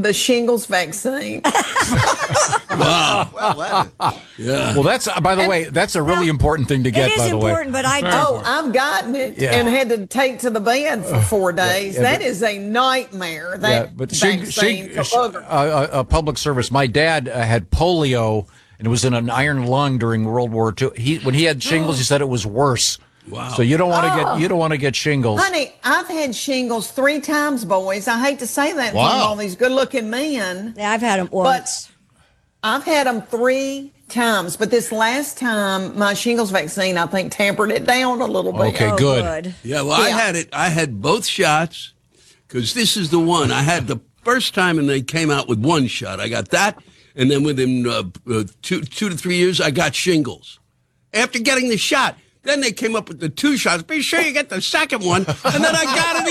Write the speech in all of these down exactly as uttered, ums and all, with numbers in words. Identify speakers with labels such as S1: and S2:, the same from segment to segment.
S1: the shingles vaccine.
S2: Wow.
S3: Well, that is-
S2: Yeah.
S4: Well, that's, by the way, that's a really important thing to
S5: It
S4: get,
S5: is
S4: by the way.
S5: important, but I
S1: Oh,
S5: don't.
S1: I've gotten it
S4: Yeah.
S1: and had to take to the bed for four days.
S4: yeah,
S1: That
S4: but-
S1: is a nightmare. That
S4: Yeah, but shing,
S1: vaccine
S4: shing,
S1: for
S4: sh-
S1: booger.
S4: uh, a public service. My dad uh, had polio and was in an iron lung during World War Two. He when he had shingles, he said it was worse.
S2: Wow.
S4: So you don't want to
S1: Oh.
S4: get you don't want to get shingles.
S1: Honey, I've had shingles three times, boys. I hate to say that
S3: Wow.
S1: from all these good-looking men.
S5: Yeah, I've had them once.
S1: I've had them three times, but this last time, my shingles vaccine, I think, tampered it down a little bit.
S4: Okay,
S5: Oh,
S4: good.
S2: Yeah, well, I
S1: Yeah.
S2: had it. I had both shots because this is the one. I had the first time and they came out with one shot. I got that. And then within uh, uh, two, two to three years, I got shingles. After getting the shot, then they came up with the two shots. Be sure you get the second one. And then I got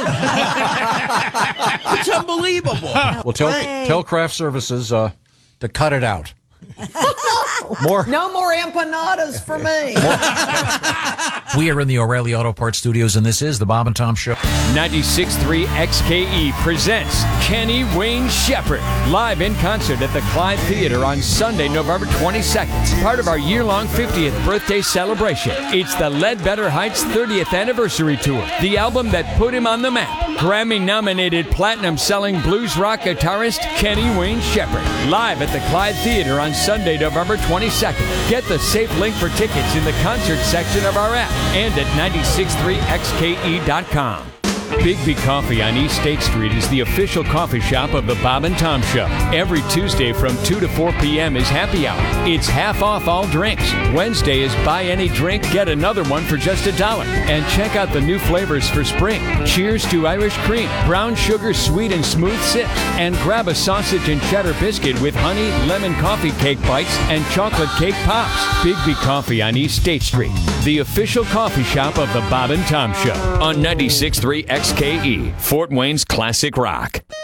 S2: it again. It's unbelievable.
S4: Well, tell
S1: Hey.
S4: tell craft services uh, to cut it out. More.
S1: No more empanadas for me.
S4: We are in the O'Reilly Auto Parts Studios, and this is the Bob and Tom Show.
S6: ninety-six point three X K E presents Kenny Wayne Shepherd live in concert at the Clyde Theater on Sunday, November twenty-second. Part of our year-long fiftieth birthday celebration. It's the Ledbetter Heights thirtieth anniversary tour, the album that put him on the map. Grammy-nominated platinum-selling blues rock guitarist Kenny Wayne Shepherd live at the Clyde Theater on Sunday, November twenty-second. Get the safe link for tickets in the concert section of our app and at nine six three X K E dot com. Bigby Coffee on East State Street is the official coffee shop of the Bob and Tom Show. Every Tuesday from two to four p.m. is happy hour. It's half off all drinks. Wednesday is buy any drink, get another one for just a dollar. And check out the new flavors for spring. Cheers to Irish cream, brown sugar sweet and smooth sips, and grab a sausage and cheddar biscuit with honey, lemon coffee cake bites, and chocolate cake pops. Bigby Coffee on East State Street, the official coffee shop of the Bob and Tom Show on ninety-six point three X K E, Fort Wayne's classic rock.